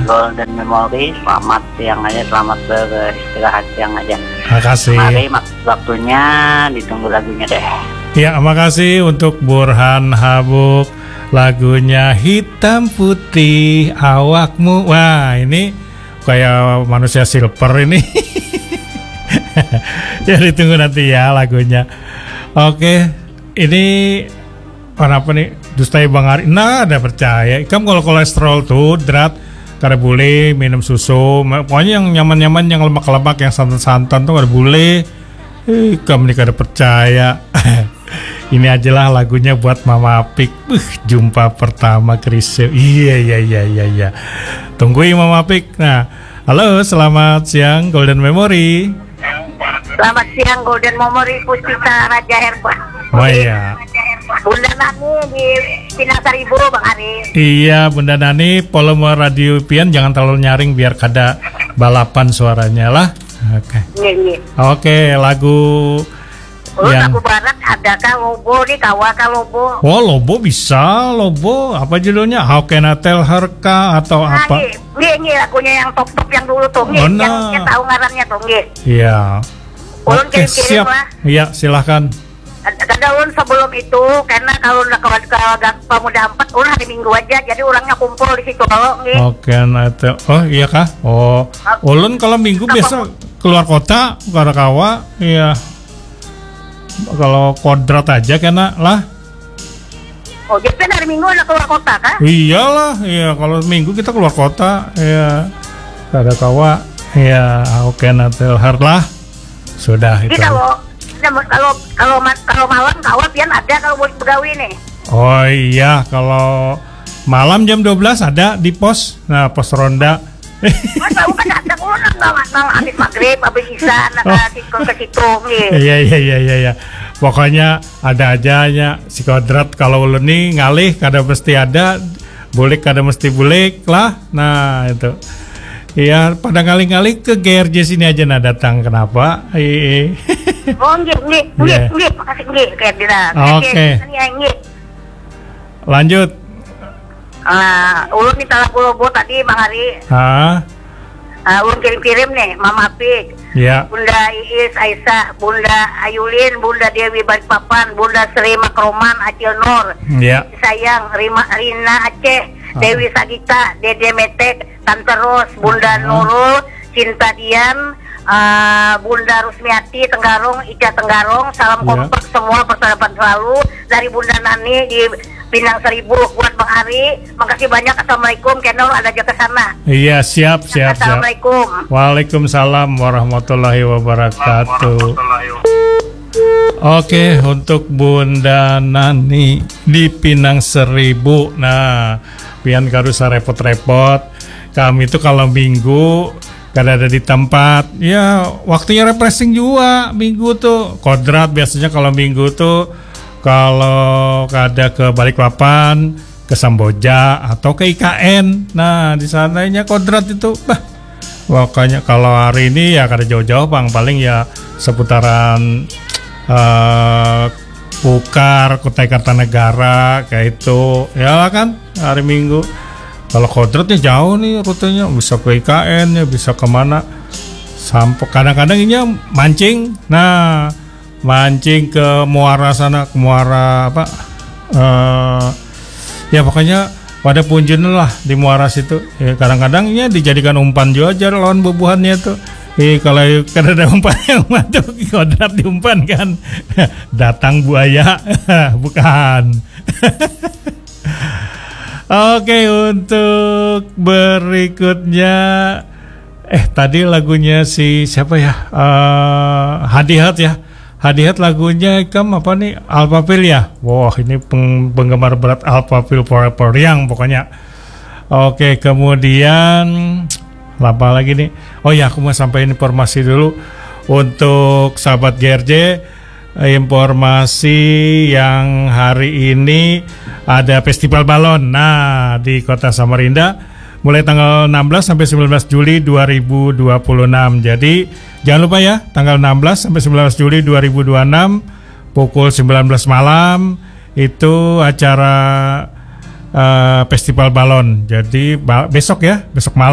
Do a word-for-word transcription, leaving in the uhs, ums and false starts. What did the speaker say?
Golden Memory. Selamat siang aja, selamat beristirahat siang aja. Makasih. Mari waktunya ditunggu lagunya deh. Ya, makasih untuk Burhan Habuk. Lagunya Hitam Putih Awakmu. Wah, ini kayak manusia silver ini. Ya, ditunggu nanti ya lagunya. Oke, ini warna apa nih? Dustai Bang Ari. Nah, ada percaya. Kamu kalau kolesterol tuh drat, kada boleh minum susu. Pokoknya yang nyaman-nyaman, yang lemak-lemak, yang santan-santan tuh kada boleh. Eh, kamu nih kada percaya. Ini aja lah lagunya buat Mama Apik. Uh, jumpa pertama Krisya. Iya, iya, iya, iya, iya. Tungguin Mama Apik. Nah, halo, selamat siang Golden Memory. Selamat siang Golden Memory Puspita Raja Herba. Oh iya. Bunda Nani di Pinang Seribu Bang Ari. Iya, Bunda Nani, volume radio pian jangan terlalu nyaring biar kada balapan suaranya lah. Oke. Iya, iya. Oke, lagu Oh, yang lagu barat adakah Lobo nih, kawaka Lobo? Oh, Lobo bisa, Lobo. Apa judulnya? How Can I Tell Her kah atau Nah, apa? Ini, ini lagunya yang top-top yang dulu tuh, Oh, yang nah. kita tahu ngarannya tuh, nggih. Iya. Ulun Oke, kirim-kirim siap. lah. Iya, silahkan. Kada ulun sebelum itu, karena kalau udah ke, ke, ke pemuda empat, ulun hari Minggu aja, jadi orangnya kumpul di situ kalau nggih. How Can I Tell? Oh, iya kah? Oh, ulun kalau Minggu Apa? biasa keluar kota, ke kawa. Iya. Kalau kodrat aja kena lah. Oh, jadi kan hari Minggu udah keluar kota kah? Iyalah, iya kalau Minggu kita keluar kota, ya ada kawa, ya oke nanti hard lah, sudah Jadi itu. kalau kalau kalau kalau malam kawan pian ada kalau buat begawi nih. Oh iya, kalau malam jam dua belas ada di pos, nah pos ronda. Mas tahu kan ada orang nggak nang habis maghrib, habis isya, nak ke ke situ nih. Iya iya iya iya iya. Pokoknya ada aja nya si kodrat kalau ulun nih ngalih kada mesti ada, bulik kada mesti bulik lah. Nah itu. Iya pada ngalih-ngalih ke G R J sini aja nah datang kenapa? Iya. Oh nggih nggih nggih nggih makasih nggih kayak dina. Oke. Nggih. Lanjut. Ah, ulun minta lagu Lobo tadi Bang Hari. Hah? Uh, ulun kirim-kirim nih Mama Pik, Ya. Bunda Iis Aisyah, Bunda Ayulin, Bunda Dewi Balikpapan, Bunda Sri Makroman Acil Nur, Ya. Sayang Rima, Rina Aceh, Dewi Sagita, Dede Metek, Tante Ros, Bunda Nurul, Cinta Dian, uh, Bunda Rusmiati Tenggarong, Ica Tenggarong, salam Ya. kompak semua persahabatan selalu dari Bunda Nani di Pinang Seribu buat Bang Ari. Makasih banyak. Assalamualaikum. Kenal ada aja ke sana. Iya siap siap siap. Assalamualaikum. Waalaikumsalam warahmatullahi wabarakatuh. Oke, untuk Bunda Nani di Pinang Seribu. Nah, pian karusa repot-repot. Kami itu kalau minggu kada ada di tempat. Ya, waktunya refreshing juga minggu tuh. Kodrat biasanya kalau minggu tuh kalau kada ke Balikpapan, ke Samboja atau ke I K N. Nah, di sananya kodrat itu bah. Makanya kalau hari ini ya kada jauh-jauh Bang, paling ya seputaran uh, Pukar, Kutai Kartanegara kayak itu. Ya kan hari Minggu. Kalau kodratnya jauh nih rutenya, bisa ke I K N ya, bisa kemana. Sampai kadang-kadang ini mancing. Nah, mancing ke Muara sana, ke Muara apa? Uh, ya pokoknya pada punjun lah di Muara situ. Ya, kadang-kadang ini dijadikan umpan juga aja lawan bubuhannya tuh. Eh kalau kan ada umpan yang masuk kodrat diumpan kan, datang buaya, bukan. Oke, untuk berikutnya, eh tadi lagunya si siapa ya? Uh, Hadihat ya. Hadihat lagunya ikam apa nih? Alphaville ya. Wah, ini peng, penggemar berat Alphaville Forever yang pokoknya. Oke, kemudian apa lagi nih? Oh ya, aku mau sampaikan informasi dulu untuk sahabat G R J. Informasi yang hari ini ada festival balon. Nah, di Kota Samarinda mulai tanggal enam belas sampai sembilan belas Juli dua ribu dua puluh enam. Jadi jangan lupa ya, tanggal enam belas sampai sembilan belas Juli dua ribu dua puluh enam pukul sembilan belas malam itu acara uh, festival balon. Jadi ba- besok ya, besok malam.